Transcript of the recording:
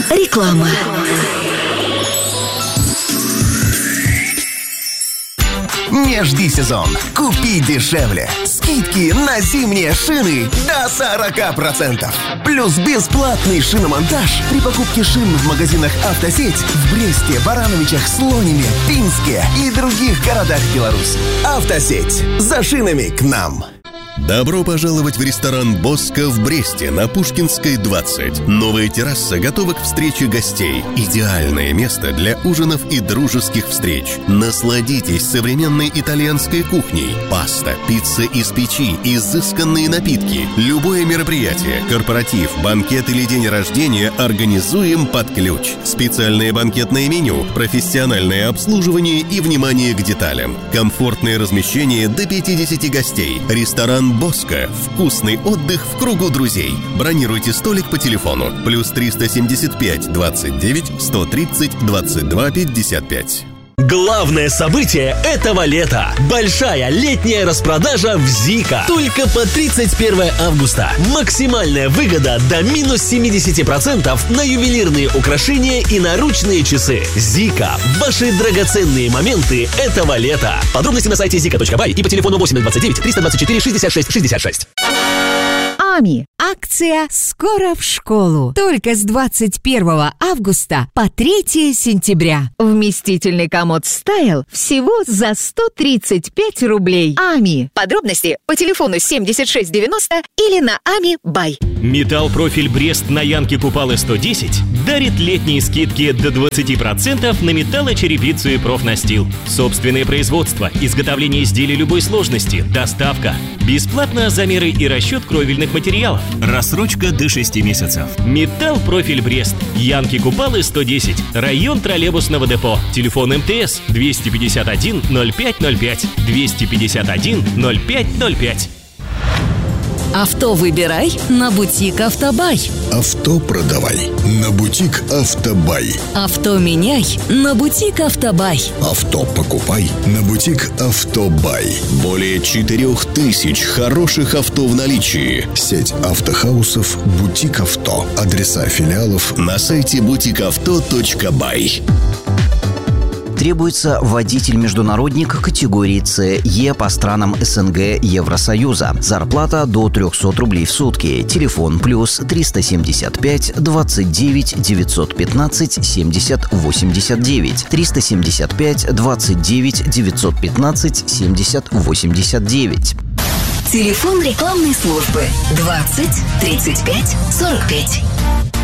Реклама. Не жди сезон. Купи дешевле. Скидки на зимние шины до 40%. Плюс бесплатный шиномонтаж при покупке шин в магазинах «Автосеть» в Бресте, Барановичах, Слониме, Пинске и других городах Беларуси. «Автосеть». За шинами к нам. Добро пожаловать в ресторан «Боско» в Бресте на Пушкинской, 20. Новая терраса готова к встрече гостей. Идеальное место для ужинов и дружеских встреч. Насладитесь современной итальянской кухней. Паста, пицца из печи, изысканные напитки. Любое мероприятие, корпоратив, банкет или день рождения организуем под ключ. Специальное банкетное меню, профессиональное обслуживание и внимание к деталям. Комфортное размещение до 50 гостей. Ресторан «Боско». Вкусный отдых в кругу друзей. Бронируйте столик по телефону. Плюс 375 29 130 22 55. Главное событие этого лета. Большая летняя распродажа в ЗИКа. Только по 31 августа. Максимальная выгода до минус 70% на ювелирные украшения и наручные часы. ЗИКа. Ваши драгоценные моменты этого лета. Подробности на сайте zika.by и по телефону 829 324 66 66. АМИ. Акция «Скоро в школу». Только с 21 августа по 3 сентября. Вместительный комод «Стайл» всего за 135 рублей. АМИ. Подробности по телефону 7690 или на АМИ Бай. Металл-профиль Брест на Янке Купалы 110 дарит летние скидки до 20% на металлочерепицу и профнастил. Собственное производство, изготовление изделий любой сложности, доставка. Бесплатно замеры и расчет кровельных материалов. Рассрочка до 6 месяцев. Металл-профиль Брест. Янки Купалы 110. Район троллейбусного депо. Телефон МТС 251 0505. 251 0505. Авто выбирай на бутик «Автобай». Авто продавай на бутик «Автобай». Авто меняй на бутик «Автобай». Авто покупай на бутик «Автобай». Более 4000 хороших авто в наличии. Сеть автохаусов «Бутик Авто». Адреса филиалов На сайте butikavto.by. Требуется водитель-международник категории С/Е по странам СНГ Евросоюза. Зарплата до 300 рублей в сутки. Телефон плюс 375 29 915 70 89. 375 29 915 70 89. Телефон рекламной службы 20 35 45.